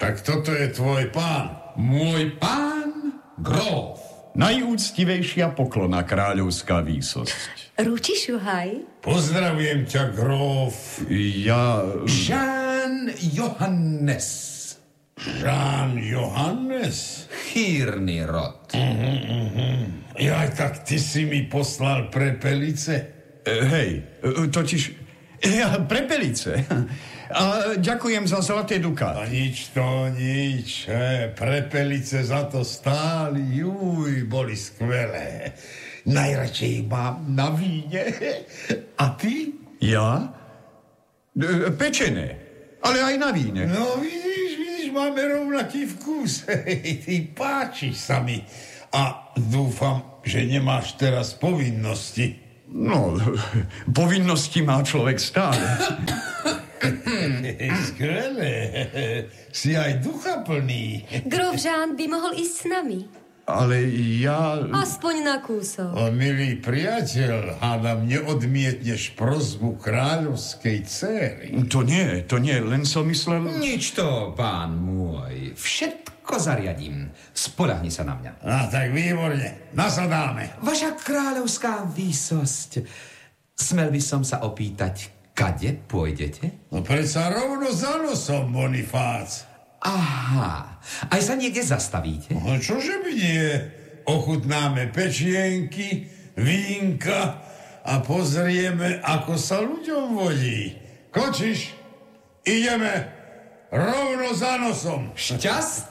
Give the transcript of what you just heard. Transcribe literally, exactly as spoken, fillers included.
Tak toto je tvoj pán. Môj pán gróf. Najúctivejšia poklona, kráľovská výsosť. Rúči, šuhaj? Pozdravujem ťa, gróf. Ja... Žán Johannes. Žán Johannes? Chýrny rod. Uh-huh, uh-huh. Jaj, tak ty si mi poslal prepelice? E, hej, totiž... Ja, prepelice. A ďakujem za zlaté dukáty. A nič to, nič. E, prepelice za to stáli. Juj, boli skvelé. Najradšej ich mám na víne. A ty? Ja? E, pečené. Ale aj na víne. No vidíš, vidíš, máme rovnaký vkus. Ty páčiš sa mi. A dúfam, že nemáš teraz povinnosti. No, povinnosti má človek stále. Skvelé. Si aj duchaplný. Gróf Žán by mohol ísť s nami. Ale ja... Aspoň na kúsok. O, milý priateľ, hádam, neodmietneš prosbu kráľovskej dcéry. To nie, to nie, len som myslel... Nič to, pán môj. Všetko zariadím. Spoľahni sa na mňa. A tak výborne, nasadáme. Vaša kráľovská výsosť. Smel by som sa opýtať, kade pôjdete? No predsa rovno za nosom, Bonifác. Aha, aj sa niekde zastavíte? No čože by nie? Ochutnáme pečienky, vínka a pozrieme, ako sa ľuďom vodí. Kočiš? Ideme rovno za nosom. Šťast